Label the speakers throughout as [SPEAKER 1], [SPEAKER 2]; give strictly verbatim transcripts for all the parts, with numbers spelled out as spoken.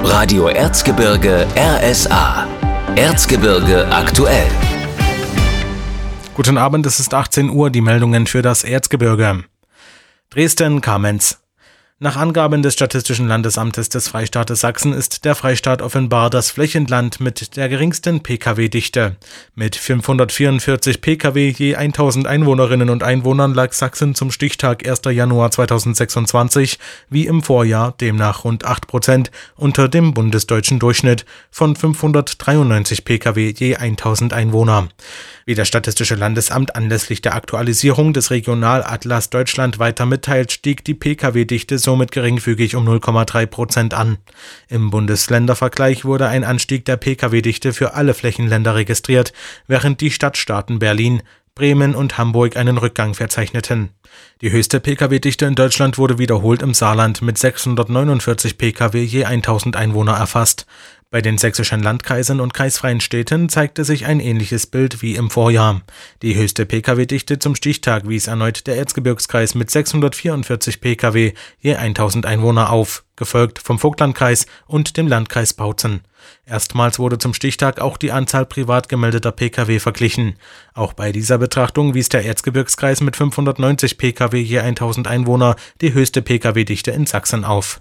[SPEAKER 1] Radio Erzgebirge R S A. Erzgebirge aktuell.
[SPEAKER 2] Guten Abend, es ist achtzehn Uhr, die Meldungen für das Erzgebirge. Dresden-Kamenz. Nach Angaben des Statistischen Landesamtes des Freistaates Sachsen ist der Freistaat offenbar das Flächenland mit der geringsten Pkw-Dichte. Mit fünfhundertvierundvierzig Pkw je tausend Einwohnerinnen und Einwohnern lag Sachsen zum Stichtag erster Januar zweitausendsechsundzwanzig wie im Vorjahr demnach rund acht Prozent unter dem bundesdeutschen Durchschnitt von fünfhundertdreiundneunzig Pkw je tausend Einwohner. Wie das Statistische Landesamt anlässlich der Aktualisierung des Regionalatlas Deutschland weiter mitteilt, stieg die Pkw-Dichte somit geringfügig um null Komma drei Prozent an. Im Bundesländervergleich wurde ein Anstieg der Pkw-Dichte für alle Flächenländer registriert, während die Stadtstaaten Berlin, Bremen und Hamburg einen Rückgang verzeichneten. Die höchste Pkw-Dichte in Deutschland wurde wiederholt im Saarland mit sechshundertneunundvierzig Pkw je tausend Einwohner erfasst. Bei den sächsischen Landkreisen und kreisfreien Städten zeigte sich ein ähnliches Bild wie im Vorjahr. Die höchste Pkw-Dichte zum Stichtag wies erneut der Erzgebirgskreis mit sechshundertvierundvierzig Pkw je tausend Einwohner auf, gefolgt vom Vogtlandkreis und dem Landkreis Bautzen. Erstmals wurde zum Stichtag auch die Anzahl privat gemeldeter Pkw verglichen. Auch bei dieser Betrachtung wies der Erzgebirgskreis mit fünfhundertneunzig Pkw je tausend Einwohner die höchste Pkw-Dichte in Sachsen auf.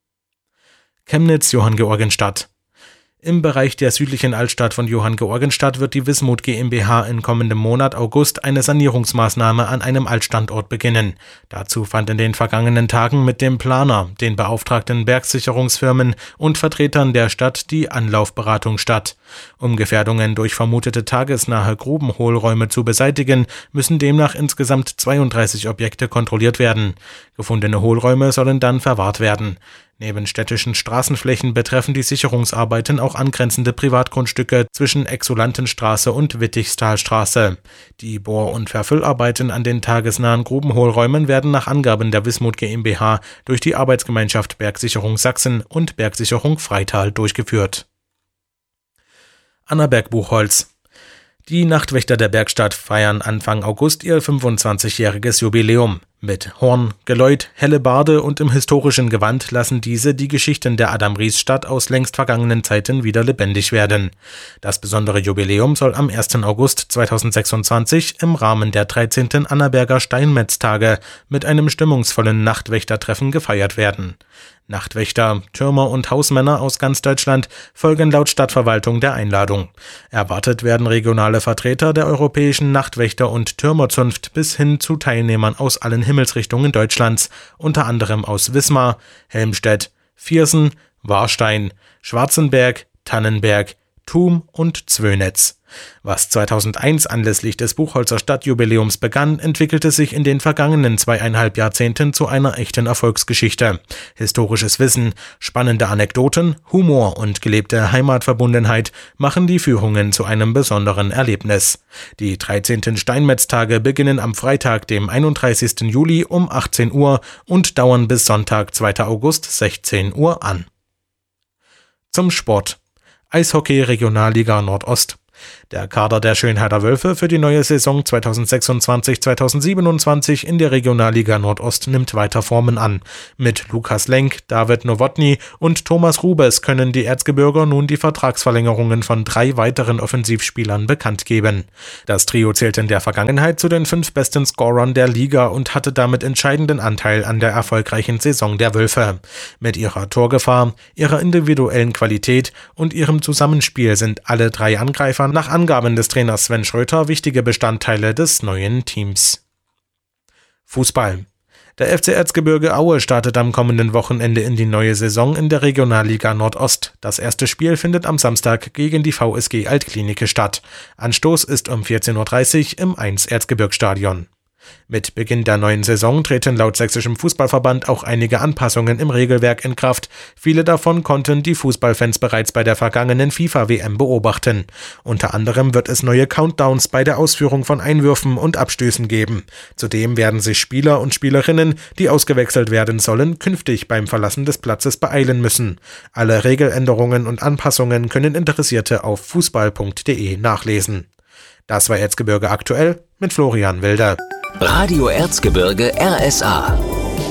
[SPEAKER 2] Chemnitz-Johanngeorgenstadt. Im Bereich der südlichen Altstadt von Johanngeorgenstadt wird die Wismut GmbH in kommendem Monat August eine Sanierungsmaßnahme an einem Altstandort beginnen. Dazu fand in den vergangenen Tagen mit dem Planer, den beauftragten Bergsicherungsfirmen und Vertretern der Stadt die Anlaufberatung statt. Um Gefährdungen durch vermutete tagesnahe Grubenhohlräume zu beseitigen, müssen demnach insgesamt zweiunddreißig Objekte kontrolliert werden. Gefundene Hohlräume sollen dann verwahrt werden. Neben städtischen Straßenflächen betreffen die Sicherungsarbeiten auch angrenzende Privatgrundstücke zwischen Exulantenstraße und Wittichstalstraße. Die Bohr- und Verfüllarbeiten an den tagesnahen Grubenhohlräumen werden nach Angaben der Wismut GmbH durch die Arbeitsgemeinschaft Bergsicherung Sachsen und Bergsicherung Freital durchgeführt. Annaberg-Buchholz. Die Nachtwächter der Bergstadt feiern Anfang August ihr fünfundzwanzigjähriges Jubiläum. Mit Horn, Geläut, Hellebarde und im historischen Gewand lassen diese die Geschichten der Adam-Ries-Stadt aus längst vergangenen Zeiten wieder lebendig werden. Das besondere Jubiläum soll am ersten August zweitausendsechsundzwanzig im Rahmen der dreizehnten Annaberger Steinmetztage mit einem stimmungsvollen Nachtwächtertreffen gefeiert werden. Nachtwächter, Türmer und Hausmänner aus ganz Deutschland folgen laut Stadtverwaltung der Einladung. Erwartet werden regionale Vertreter der europäischen Nachtwächter- und Türmerzunft bis hin zu Teilnehmern aus allen Himmelsrichtungen Deutschlands, unter anderem aus Wismar, Helmstedt, Viersen, Warstein, Schwarzenberg, Tannenberg, Thum und Zwönitz. Was zweitausendeins anlässlich des Buchholzer Stadtjubiläums begann, entwickelte sich in den vergangenen zweieinhalb Jahrzehnten zu einer echten Erfolgsgeschichte. Historisches Wissen, spannende Anekdoten, Humor und gelebte Heimatverbundenheit machen die Führungen zu einem besonderen Erlebnis. Die dreizehnten Steinmetztage beginnen am Freitag, dem einunddreißigsten Juli um achtzehn Uhr und dauern bis Sonntag, zweiten August, sechzehn Uhr an. Zum Sport. Eishockey Regionalliga Nordost. Der Kader der Schönheider Wölfe für die neue Saison zweitausendsechsundzwanzig zweitausendsiebenundzwanzig in der Regionalliga Nordost nimmt weiter Formen an. Mit Lukas Lenk, David Nowotny und Thomas Rubes können die Erzgebirger nun die Vertragsverlängerungen von drei weiteren Offensivspielern bekannt geben. Das Trio zählte in der Vergangenheit zu den fünf besten Scorern der Liga und hatte damit entscheidenden Anteil an der erfolgreichen Saison der Wölfe. Mit ihrer Torgefahr, ihrer individuellen Qualität und ihrem Zusammenspiel sind alle drei Angreifer nach Angaben des Trainers Sven Schröter wichtige Bestandteile des neuen Teams. Fußball. Der F C Erzgebirge Aue startet am kommenden Wochenende in die neue Saison in der Regionalliga Nordost. Das erste Spiel findet am Samstag gegen die V S G Altklinike statt. Anstoß ist um vierzehn Uhr dreißig im eins Erzgebirgsstadion. Mit Beginn der neuen Saison treten laut Sächsischem Fußballverband auch einige Anpassungen im Regelwerk in Kraft. Viele davon konnten die Fußballfans bereits bei der vergangenen FIFA-W M beobachten. Unter anderem wird es neue Countdowns bei der Ausführung von Einwürfen und Abstößen geben. Zudem werden sich Spieler und Spielerinnen, die ausgewechselt werden sollen, künftig beim Verlassen des Platzes beeilen müssen. Alle Regeländerungen und Anpassungen können Interessierte auf fußball punkt de nachlesen. Das war Erzgebirge aktuell mit Florian Wilder.
[SPEAKER 1] Radio Erzgebirge R S A.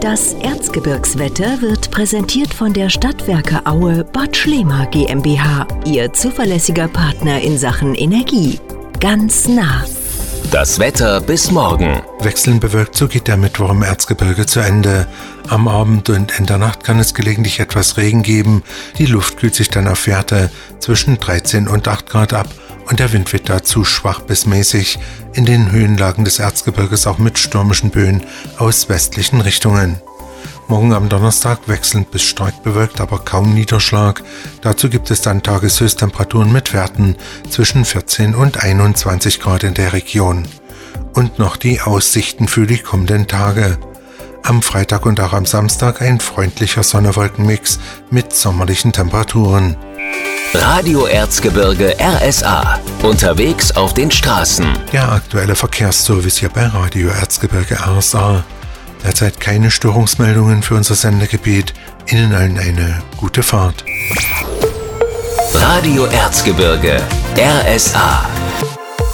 [SPEAKER 3] Das Erzgebirgswetter wird präsentiert von der Stadtwerke Aue Bad Schlema GmbH, Ihr zuverlässiger Partner in Sachen Energie. Ganz nah.
[SPEAKER 1] Das Wetter bis morgen.
[SPEAKER 4] Wechselnd bewölkt, so geht der Mittwoch im Erzgebirge zu Ende. Am Abend und in der Nacht kann es gelegentlich etwas Regen geben. Die Luft kühlt sich dann auf Werte zwischen dreizehn und acht Grad ab und der Wind wird dazu schwach bis mäßig. In den Höhenlagen des Erzgebirges auch mit stürmischen Böen aus westlichen Richtungen. Morgen am Donnerstag wechselnd bis stark bewölkt, aber kaum Niederschlag. Dazu gibt es dann Tageshöchsttemperaturen mit Werten zwischen vierzehn und einundzwanzig Grad in der Region. Und noch die Aussichten für die kommenden Tage. Am Freitag und auch am Samstag ein freundlicher Sonne-Wolken-Mix mit sommerlichen Temperaturen.
[SPEAKER 1] Radio Erzgebirge R S A. Unterwegs auf den Straßen.
[SPEAKER 4] Der aktuelle Verkehrsservice hier bei Radio Erzgebirge R S A. Derzeit keine Störungsmeldungen für unser Sendegebiet. Ihnen allen eine gute Fahrt.
[SPEAKER 1] Radio Erzgebirge R S A.